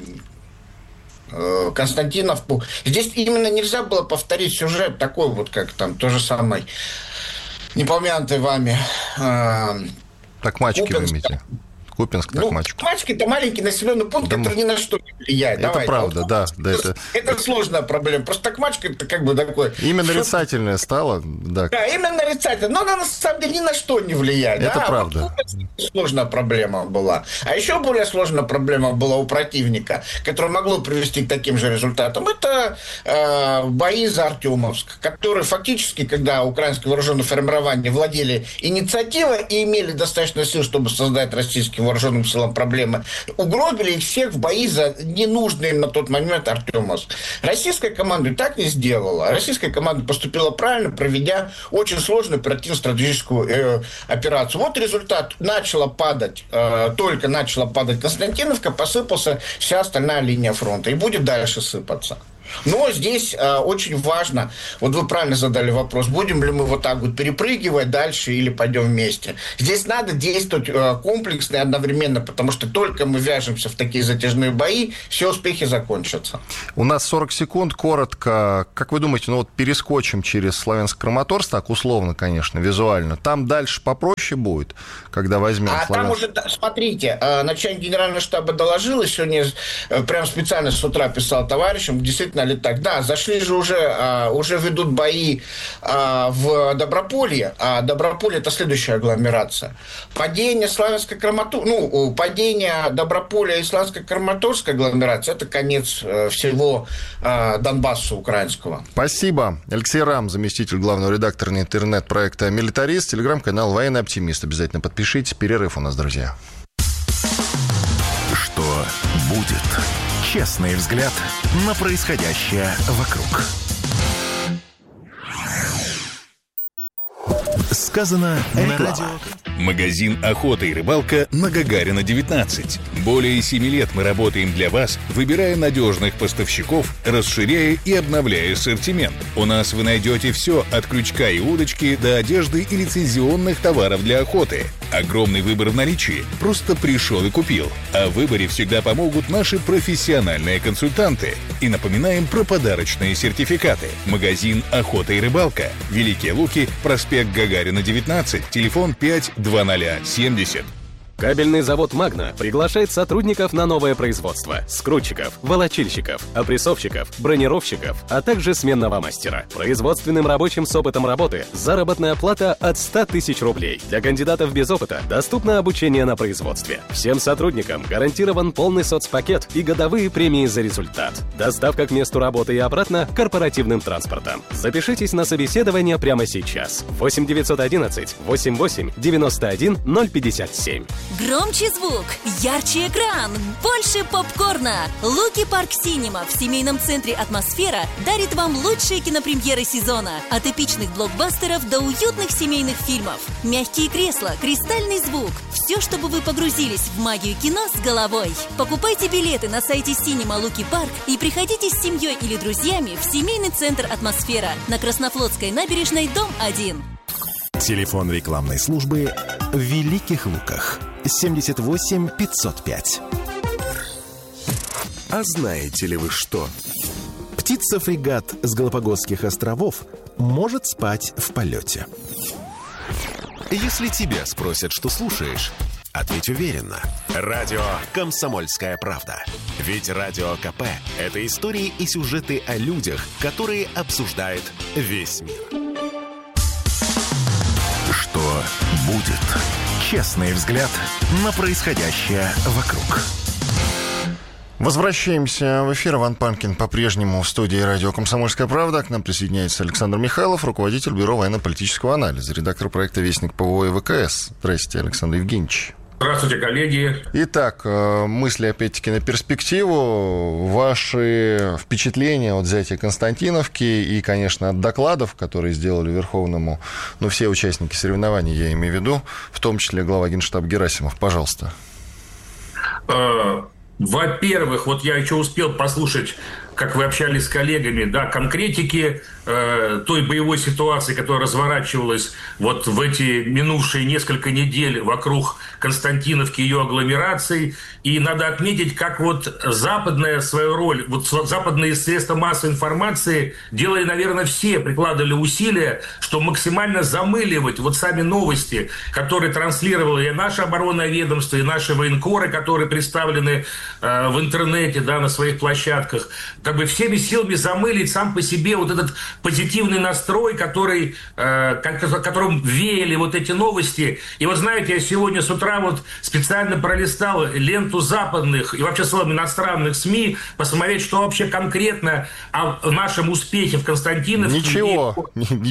Константиновку. Здесь именно нельзя было повторить сюжет такой вот, как там, то же самое, непомянутый вами Токмачки вы имеете? Купинск, Токмачку. Токмачка – это маленький населенный пункт, который ни на что не влияет. Это правда, да. Это сложная проблема. Просто Токмачка – это как бы такое... Имя нарицательное стало, да. Да, именно нарицательное, но она на самом деле ни на что не влияет. Это правда. Вот сложная проблема была. А еще более сложная проблема была у противника, которая могла привести к таким же результатам. Это бои за Артемовск, которые фактически, когда украинские вооруженные формирования владели инициативой и имели достаточно сил, чтобы создать российский вооруженным силам проблемы, угробили их всех в бои за ненужный им на тот момент Артемовск. Российская команда и так не сделала. Российская команда поступила правильно, проведя очень сложную оперативно-стратегическую операцию. Вот результат. Только начала падать Константиновка, посыпался вся остальная линия фронта. И будет дальше сыпаться. Но здесь очень важно, вот вы правильно задали вопрос, будем ли мы вот так вот перепрыгивать дальше или пойдем вместе. Здесь надо действовать комплексно и одновременно, потому что только мы вяжемся в такие затяжные бои, все успехи закончатся. У нас 40 секунд, коротко. Как вы думаете, перескочим через Славянск-Краматорск, так условно, конечно, визуально. Там дальше попроще будет, когда возьмем Славянск? Там уже, смотрите, начальник генерального штаба доложил, и сегодня прям специально с утра писал товарищам, действительно ли так. Да, зашли же уже ведут бои в Доброполье, а Доброполье – это следующая агломерация. Падение падение Доброполя и Славянско-Краматорской агломерации – это конец всего Донбасса украинского. Спасибо. Алексей Рам, заместитель главного редактора интернет-проекта «Милитарист», телеграм-канал «Военный оптимист». Обязательно подпишитесь. Перерыв у нас, друзья. Что будет? Честный взгляд на происходящее вокруг. Сказано на радио. Магазин «Охота и рыбалка» на Гагарина, 19. Более 7 лет мы работаем для вас, выбирая надежных поставщиков, расширяя и обновляя ассортимент. У нас вы найдете все от крючка и удочки до одежды и лицензионных товаров для охоты. Огромный выбор в наличии. Просто пришел и купил. О выборе всегда помогут наши профессиональные консультанты. И напоминаем про подарочные сертификаты. Магазин «Охота и рыбалка». Великие Луки, проспект Гагарина, 19. Телефон 52070. Кабельный завод «Магна» приглашает сотрудников на новое производство. Скрутчиков, волочильщиков, опрессовщиков, бронировщиков, а также сменного мастера. Производственным рабочим с опытом работы заработная плата от 100 тысяч рублей. Для кандидатов без опыта доступно обучение на производстве. Всем сотрудникам гарантирован полный соцпакет и годовые премии за результат. Доставка к месту работы и обратно корпоративным транспортом. Запишитесь на собеседование прямо сейчас. 8 911 88 91 057. Громче звук, ярче экран, больше попкорна. Луки Парк Синема в семейном центре «Атмосфера» дарит вам лучшие кинопремьеры сезона. От эпичных блокбастеров до уютных семейных фильмов. Мягкие кресла, кристальный звук. Все, чтобы вы погрузились в магию кино с головой. Покупайте билеты на сайте Синема Луки Парк и приходите с семьей или друзьями в семейный центр «Атмосфера» на Краснофлотской набережной, дом 1. Телефон рекламной службы в Великих Луках 78 505. А знаете ли вы что? Птица-фрегат с Галапагосских островов может спать в полете. Если тебя спросят, что слушаешь, ответь уверенно. Радио «Комсомольская правда». Ведь Радио КП – это истории и сюжеты о людях, которые обсуждает весь мир. Что будет? Честный взгляд на происходящее вокруг. Возвращаемся в эфир. Иван Панкин по-прежнему в студии радио «Комсомольская правда». К нам присоединяется Александр Михайлов, руководитель Бюро военно-политического анализа, редактор проекта «Вестник ПВО и ВКС». Здравствуйте, Александр Евгеньевич. Здравствуйте, коллеги. Итак, мысли опять-таки на перспективу. Ваши впечатления от взятия Константиновки и, конечно, от докладов, которые сделали Верховному, все участники соревнований, я имею в виду, в том числе глава Генштаба Герасимов. Пожалуйста. Во-первых, я еще успел послушать, как вы общались с коллегами, конкретики той боевой ситуации, которая разворачивалась в эти минувшие несколько недель вокруг Константиновки и ее агломераций. И надо отметить, как западная свою роль, западные средства массовой информации делали, наверное, все, прикладывали усилия, что максимально замыливать сами новости, которые транслировало и наше оборонное ведомство, и наши военкоры, которые представлены в интернете, на своих площадках. как бы всеми силами замылить сам по себе вот этот позитивный настрой, которым веяли вот эти новости. И вот знаете, я сегодня с утра вот специально пролистал ленту западных и вообще в целом иностранных СМИ, посмотреть, что вообще конкретно о нашем успехе в Константиновке. Ничего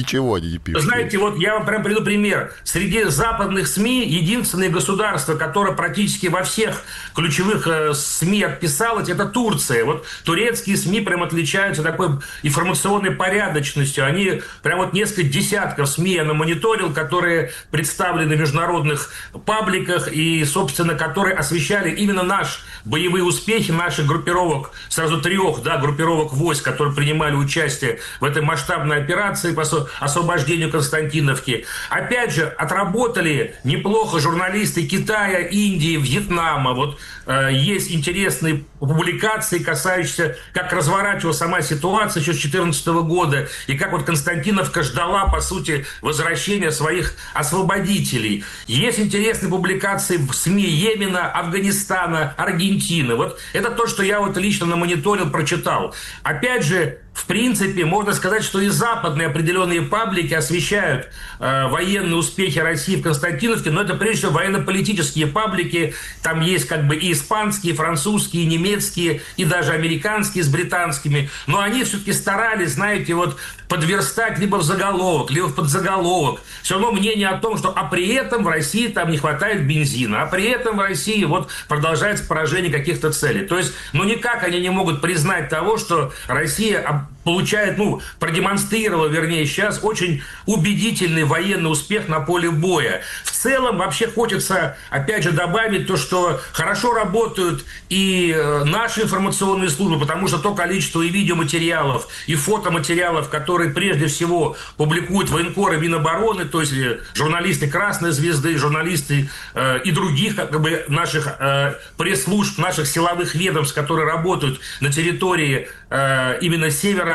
не пишут. Знаете, вот я вам прям приведу пример. Среди западных СМИ единственное государство, которое практически во всех ключевых СМИ отписалось, это Турция. Вот турецкие СМИ прям отличаются такой информационной порядочностью. Они прям вот несколько десятков СМИ я намониторил, которые представлены в международных пабликах и, собственно, которые освещали именно наши боевые успехи, наших группировок, сразу 3 группировок войск, которые принимали участие в этой масштабной операции по освобождению Константиновки. Опять же, отработали неплохо журналисты Китая, Индии, Вьетнама. Вот есть интересные публикации, касающиеся, как разворачивалась сама ситуация еще с 2014 года, и как вот Константиновка ждала, по сути, возвращения своих освободителей. Есть интересные публикации в СМИ Йемена, Афганистана, Аргентины. Вот это то, что я вот лично намониторил, прочитал. Опять же, в принципе, можно сказать, что и западные определенные паблики освещают военные успехи России в Константиновке, но это прежде всего военно-политические паблики. Там есть как бы и испанские, и французские, и немецкие, и даже американские с британскими. Но они все-таки старались, знаете, вот подверстать либо в заголовок, либо в подзаголовок. Все равно мнение о том, что а при этом в России там не хватает бензина, а при этом в России вот продолжается поражение каких-то целей. То есть, никак они не могут признать того, что Россия получает, продемонстрировала, вернее, сейчас очень убедительный военный успех на поле боя. В целом, вообще хочется, опять же, добавить то, что хорошо работают и наши информационные службы, потому что то количество и видеоматериалов, и фотоматериалов, которые прежде всего публикуют военкоры Минобороны, то есть журналисты Красной Звезды, журналисты и других как бы наших пресс-служб, наших силовых ведомств, которые работают на территории именно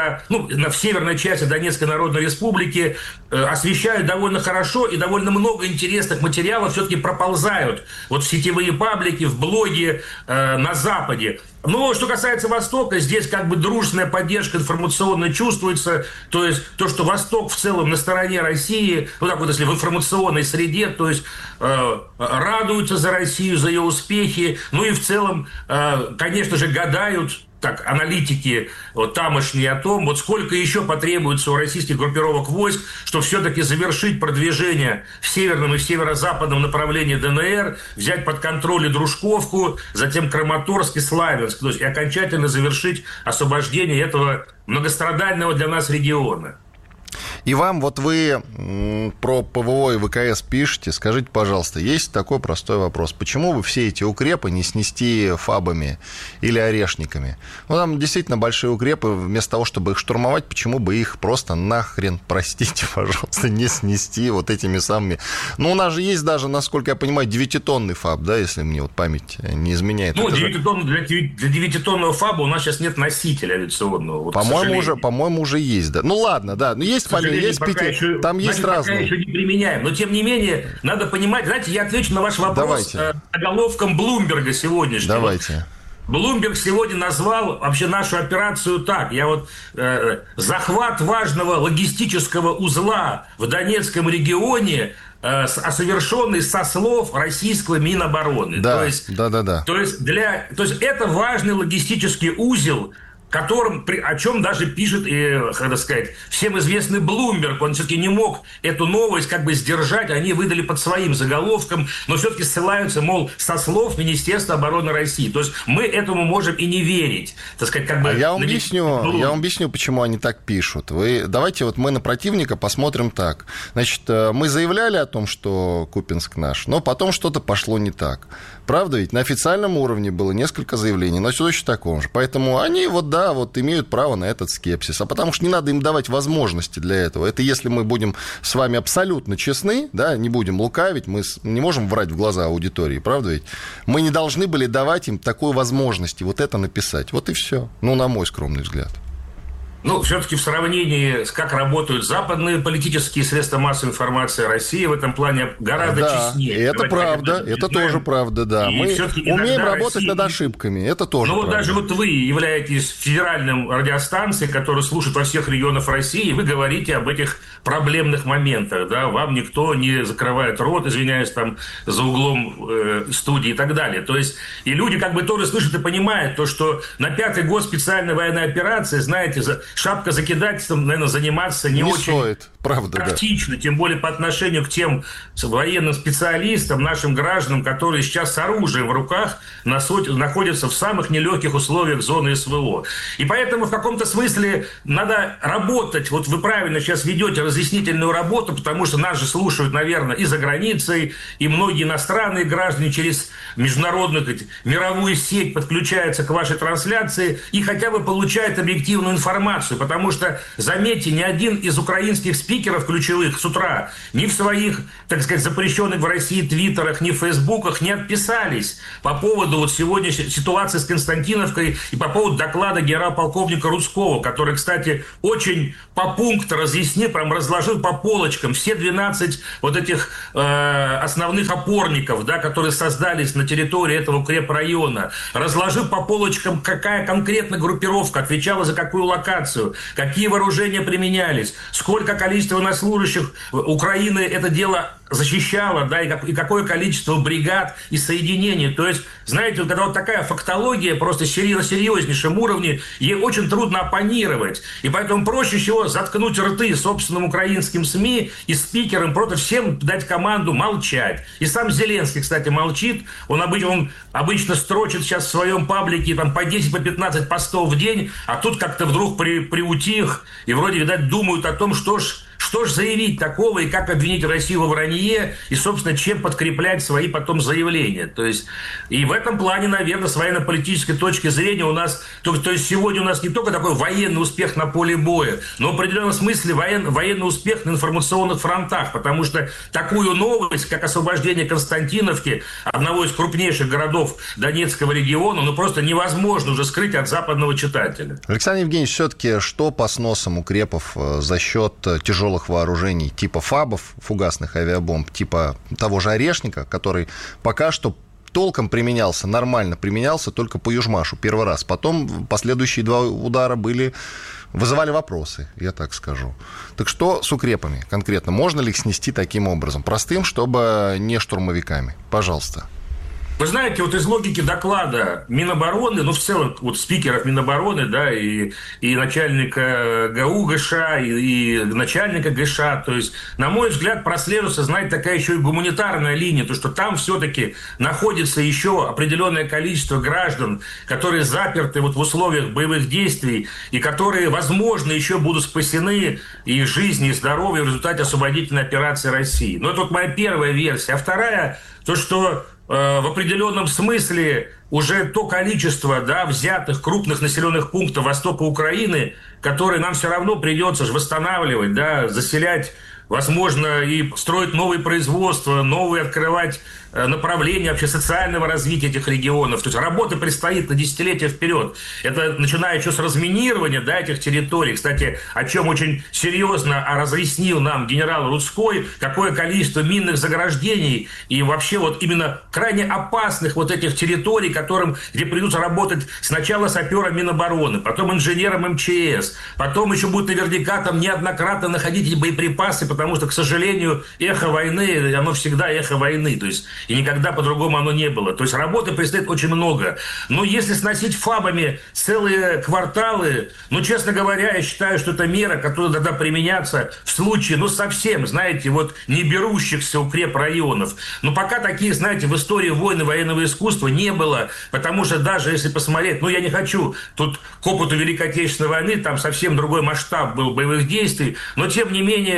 в северной части Донецкой Народной Республики, освещают довольно хорошо, и довольно много интересных материалов все-таки проползают вот в сетевые паблики, в блоги на Западе. Но что касается Востока, здесь как бы дружественная поддержка информационная чувствуется, то есть то, что Восток в целом на стороне России, вот так вот если в информационной среде, то есть радуются за Россию, за ее успехи, и в целом, конечно же, гадают, так, аналитики вот, тамошние о том, вот сколько еще потребуется у российских группировок войск, чтобы все-таки завершить продвижение в северном и в северо-западном направлении ДНР, взять под контроль и Дружковку, затем Краматорск и Славянск, то есть и окончательно завершить освобождение этого многострадального для нас региона. И вам, вот вы про ПВО и ВКС пишете, скажите, пожалуйста, есть такой простой вопрос. Почему бы все эти укрепы не снести фабами или орешниками? Там действительно большие укрепы, вместо того, чтобы их штурмовать, почему бы их просто нахрен, простите, пожалуйста, не снести вот этими самыми... У нас же есть даже, насколько я понимаю, 9-тонный фаб, да, если мне вот память не изменяет. Для 9-тонного фаба у нас сейчас нет носителя авиационного. Вот, по-моему, уже есть, да. Ладно, да, есть там есть разные. Пока еще не применяем. Но, тем не менее, надо понимать... Знаете, я отвечу на ваш вопрос заголовком Блумберга сегодняшнего. Давайте. Блумберг сегодня назвал вообще нашу операцию так. Захват важного логистического узла в Донецком регионе, совершенный со слов российского Минобороны. Да, то есть это важный логистический узел, о чем даже пишет, всем известный Блумберг. Он все-таки не мог эту новость как бы сдержать, они выдали под своим заголовком, но все-таки ссылаются, мол, со слов Министерства обороны России. То есть мы этому можем и не верить. Я вам объясню, почему они так пишут. Давайте вот мы на противника посмотрим так. Значит, мы заявляли о том, что Купянск наш, но потом что-то пошло не так. Правда ведь? На официальном уровне было несколько заявлений, но точно таком же. Поэтому они имеют право на этот скепсис. А потому что не надо им давать возможности для этого. Это если мы будем с вами абсолютно честны, да, не будем лукавить, мы не можем врать в глаза аудитории, правда ведь? Мы не должны были давать им такой возможности вот это написать. Вот и все. На мой скромный взгляд. Ну, все-таки в сравнении с как работают западные политические средства массовой информации, Россия в этом плане гораздо честнее. Это правда, это тоже правда, да. И мы умеем работать Россия... над ошибками, это тоже правда. Ну, даже вот вы являетесь федеральным радиостанцией, которую слушают во всех регионах России, и вы говорите об этих проблемных моментах, да, вам никто не закрывает рот, извиняюсь, там, за углом студии и так далее. То есть, и люди как бы тоже слышат и понимают то, что на 5-й год специальной военной операции, знаете, шапка закидательством, наверное, заниматься не очень стоит, правда, практично, тем более по отношению к тем военным специалистам, нашим гражданам, которые сейчас с оружием в руках находятся в самых нелегких условиях зоны СВО. И поэтому в каком-то смысле надо работать. Вот вы правильно сейчас ведете разъяснительную работу, потому что нас же слушают, наверное, и за границей, и многие иностранные граждане через международную, мировую сеть подключаются к вашей трансляции и хотя бы получают объективную информацию. Потому что, заметьте, ни один из украинских спикеров ключевых с утра ни в своих, так сказать, запрещенных в России твиттерах, ни в фейсбуках не отписались по поводу вот сегодняшней ситуации с Константиновкой и по поводу доклада генерал-полковника Рудского, который, кстати, очень по пункту разъяснил, прям разложил по полочкам все 12 вот этих основных опорников, да, которые создались на территории этого укрепрайона, разложил по полочкам, какая конкретно группировка отвечала за какую локацию, какие вооружения применялись, сколько количество военнослужащих Украины это дело защищало, да, и какое количество бригад и соединений. То есть, знаете, когда вот такая фактология просто на серьезнейшем уровне, ей очень трудно оппонировать. И поэтому проще всего заткнуть рты собственным украинским СМИ и спикерам, просто всем дать команду молчать. И сам Зеленский, кстати, молчит. Он обычно строчит сейчас в своем паблике там, по 10, по 15 постов в день, а тут как-то вдруг приутих, и вроде, видать, думают о том, что ж заявить такого и как обвинить Россию во вранье и, собственно, чем подкреплять свои потом заявления. То есть, и в этом плане, наверное, с военно-политической точки зрения у нас, то есть сегодня у нас не только такой военный успех на поле боя, но в определенном смысле военный успех на информационных фронтах, потому что такую новость, как освобождение Константиновки, одного из крупнейших городов Донецкого региона, ну просто невозможно уже скрыть от западного читателя. Александр Евгеньевич, все-таки что по сносам укрепов за счет тяжелых вооружений типа ФАБов, фугасных авиабомб, типа того же «Орешника», который пока что толком применялся, нормально применялся только по Южмашу первый раз. Потом последующие 2 удара вызывали вопросы, я так скажу. Так что с укрепами конкретно? Можно ли их снести таким образом? Простым, чтобы не штурмовиками. Пожалуйста. Вы знаете, вот из логики доклада Минобороны, ну, в целом, вот спикеров Минобороны, да, и начальника ГАУ ГШ, и начальника ГШ, то есть, на мой взгляд, прослеживается, знаете, такая еще и гуманитарная линия, то, что там все-таки находится еще определенное количество граждан, которые заперты вот в условиях боевых действий, и которые, возможно, еще будут спасены и жизни, и здоровье в результате освободительной операции России. Но это вот моя первая версия. А вторая, то, что в определенном смысле уже то количество, да, взятых крупных населенных пунктов востока Украины, которые нам все равно придется же восстанавливать, да, заселять, возможно, и строить новые производства, новые открывать направления вообще социального развития этих регионов. То есть работа предстоит на десятилетия вперед. Это начиная еще с разминирования, да, этих территорий. Кстати, о чем очень серьезно разъяснил нам генерал Рудской, какое количество минных заграждений и вообще вот именно крайне опасных вот этих территорий, где придется работать сначала сапером Минобороны, потом инженером МЧС, потом еще будет наверняка там неоднократно находить эти боеприпасы, потому что, к сожалению, эхо войны, оно всегда эхо войны. То есть и никогда по-другому оно не было. То есть работы предстоит очень много. Но если сносить ФАБами целые кварталы, ну, честно говоря, я считаю, что это мера, которая должна применяться в случае, ну, совсем, знаете, вот не берущихся укрепрайонов. Но пока таких, знаете, в истории войны военного искусства не было, потому что даже если посмотреть, ну, я не хочу, тут к опыту Великой Отечественной войны, там совсем другой масштаб был боевых действий, но, тем не менее,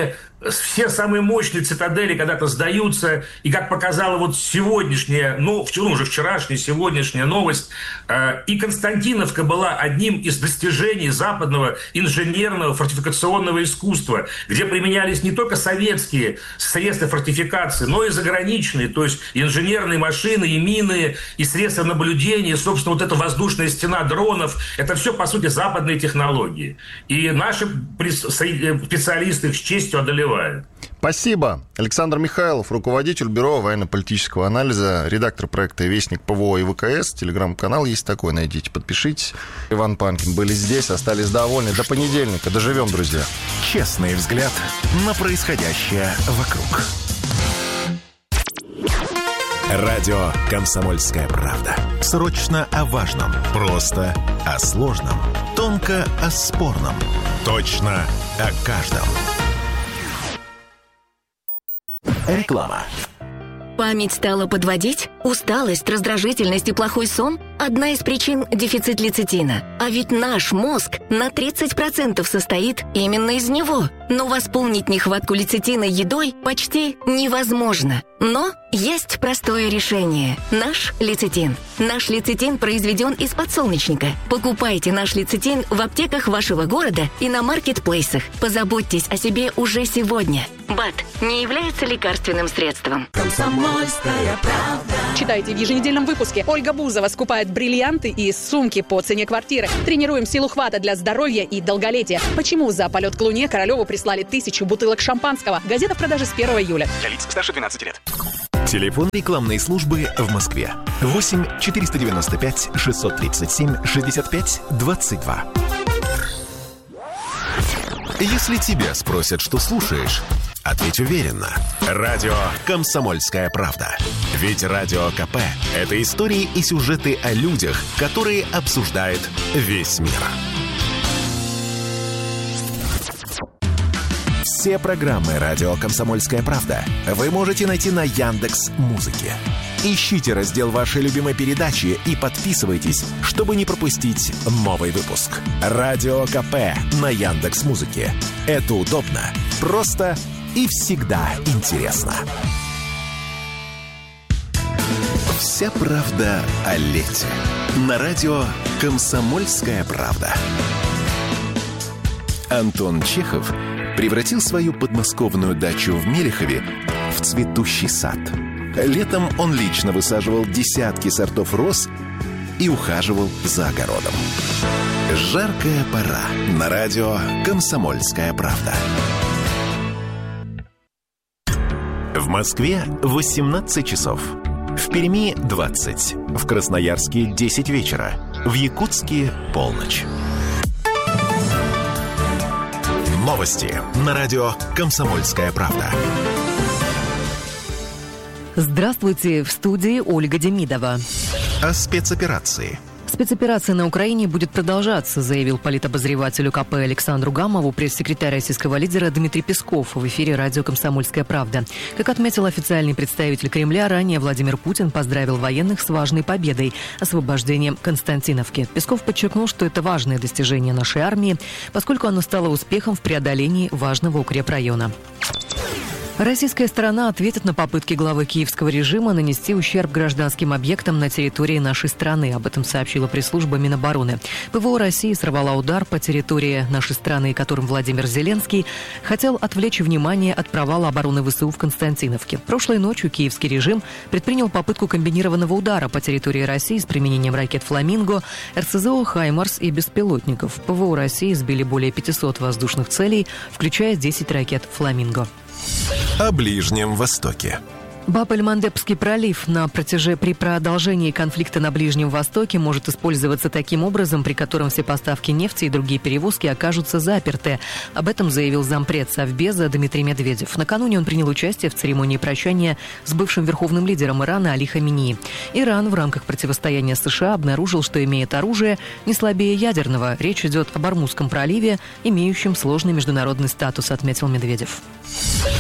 все самые мощные цитадели когда-то сдаются, и как показала вот сегодняшняя, уже вчерашняя, сегодняшняя новость, и Константиновка была одним из достижений западного инженерного фортификационного искусства, где применялись не только советские средства фортификации, но и заграничные, то есть инженерные машины, и мины, и средства наблюдения, собственно, вот эта воздушная стена дронов, это все, по сути, западные технологии. И наши специалисты их с честью одолевают. Спасибо. Александр Михайлов, руководитель Бюро военно-политического анализа, редактор проекта «Вестник ПВО и ВКС». Телеграм-канал есть такой, найдите, подпишитесь. Иван Панкин были здесь, остались довольны. До понедельника. Доживем, друзья. Честный взгляд на происходящее вокруг. Радио «Комсомольская правда». Срочно о важном. Просто о сложном. Тонко о спорном. Точно о каждом. Реклама. Память стала подводить? Усталость, раздражительность и плохой сон? Одна из причин – дефицит лецитина. А ведь наш мозг на 30% состоит именно из него. Но восполнить нехватку лецитина едой почти невозможно. Но есть простое решение – наш лецитин. Наш лецитин произведен из подсолнечника. Покупайте наш лецитин в аптеках вашего города и на маркетплейсах. Позаботьтесь о себе уже сегодня. БАД не является лекарственным средством. Комсомольская правда. Читайте в еженедельном выпуске. Ольга Бузова скупает бриллианты и сумки по цене квартиры. Тренируем силу хвата для здоровья и долголетия. Почему за полет к Луне Королеву прислали 1000 бутылок шампанского? Газета в продаже с 1 июля. Для лиц старше 12 лет. Телефон рекламной службы в Москве. 8 495 637 65 22. Если тебя спросят, что слушаешь, ответь уверенно. Радио «Комсомольская правда». Ведь Радио КП – это истории и сюжеты о людях, которые обсуждает весь мир. Все программы «Радио Комсомольская правда» вы можете найти на Яндекс.Музыке. Ищите раздел вашей любимой передачи и подписывайтесь, чтобы не пропустить новый выпуск. Радио КП на Яндекс.Музыке. Это удобно, просто и всегда интересно. Вся правда о лете. На радио «Комсомольская правда». Антон Чехов превратил свою подмосковную дачу в Мелехове в цветущий сад. Летом он лично высаживал десятки сортов роз и ухаживал за огородом. Жаркая пора. На радио «Комсомольская правда». В Москве 18 часов. В Перми 20. В Красноярске 10 вечера. В Якутске полночь. Новости на радио «Комсомольская правда». Здравствуйте, в студии Ольга Демидова. О спецоперации. Спецоперация на Украине будет продолжаться, заявил политобозревателю КП Александру Гамову пресс-секретарь российского лидера Дмитрий Песков в эфире радио «Комсомольская правда». Как отметил официальный представитель Кремля, ранее Владимир Путин поздравил военных с важной победой – освобождением Константиновки. Песков подчеркнул, что это важное достижение нашей армии, поскольку оно стало успехом в преодолении важного укрепрайона. Российская сторона ответит на попытки главы киевского режима нанести ущерб гражданским объектам на территории нашей страны. Об этом сообщила пресс-служба Минобороны. ПВО России сорвала удар по территории нашей страны, которым Владимир Зеленский хотел отвлечь внимание от провала обороны ВСУ в Константиновке. Прошлой ночью киевский режим предпринял попытку комбинированного удара по территории России с применением ракет «Фламинго», РСЗО «Хаймарс» и беспилотников. ПВО России сбили более 500 воздушных целей, включая 10 ракет «Фламинго». О Ближнем Востоке. Баб-эль-Мандебский пролив при продолжении конфликта на Ближнем Востоке может использоваться таким образом, при котором все поставки нефти и другие перевозки окажутся заперты. Об этом заявил зампред Совбеза Дмитрий Медведев. Накануне он принял участие в церемонии прощания с бывшим верховным лидером Ирана Али Хаменеи. Иран в рамках противостояния США обнаружил, что имеет оружие не слабее ядерного. Речь идет об Ормузском проливе, имеющем сложный международный статус, отметил Медведев.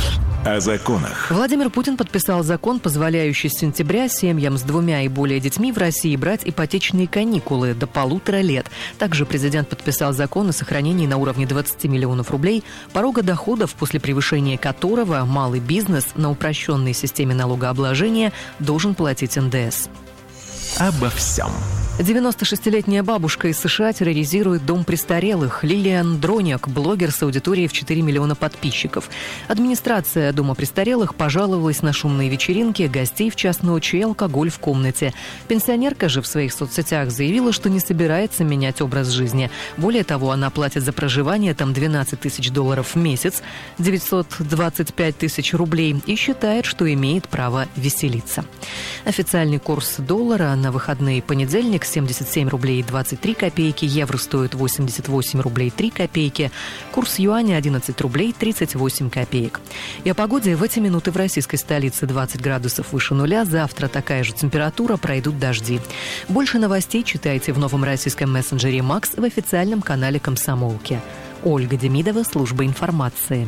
о законах. Владимир Путин подписал закон, позволяющий с сентября семьям с 2 и более детьми в России брать ипотечные каникулы до 1,5 лет. Также президент подписал закон о сохранении на уровне 20 миллионов рублей порога доходов, после превышения которого малый бизнес на упрощенной системе налогообложения должен платить НДС. Обо всем. 96-летняя бабушка из США терроризирует дом престарелых. Лилиан Дроняк, блогер с аудиторией в 4 миллиона подписчиков. Администрация дома престарелых пожаловалась на шумные вечеринки, гостей в час ночи и алкоголь в комнате. Пенсионерка же в своих соцсетях заявила, что не собирается менять образ жизни. Более того, она платит за проживание там $12 тысяч в месяц, 925 тысяч рублей, и считает, что имеет право веселиться. Официальный курс доллара на выходные понедельник 77 рублей 23 копейки, евро стоит 88 рублей 3 копейки, курс юаня 11 рублей 38 копеек. И о погоде: в эти минуты в российской столице 20 градусов выше нуля, завтра такая же температура, пройдут дожди. Больше новостей читайте в новом российском мессенджере «Макс» в официальном канале «Комсомолки». Ольга Демидова, служба информации.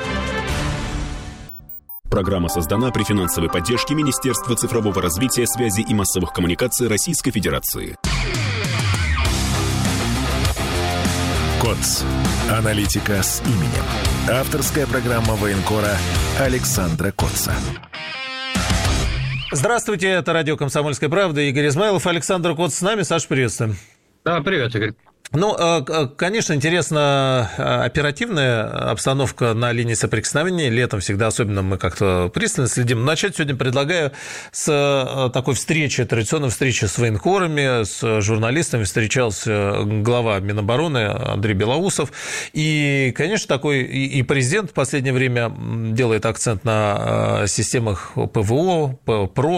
Программа создана при финансовой поддержке Министерства цифрового развития, связи и массовых коммуникаций Российской Федерации. КОЦ. Аналитика с именем. Авторская программа военкора Александра Коца. Здравствуйте, это радио «Комсомольская правда». Игорь Измайлов, Александр Коц с нами. Саша, приветствуем. Да, привет, Игорь. Ну, конечно, интересна оперативная обстановка на линии соприкосновения. Летом всегда особенно мы как-то пристально следим. Начать сегодня предлагаю с такой встречи, традиционной встречи с военкорами, с журналистами. Встречался глава Минобороны Андрей Белоусов. И, конечно, такой и президент в последнее время делает акцент на системах ПВО, ПРО,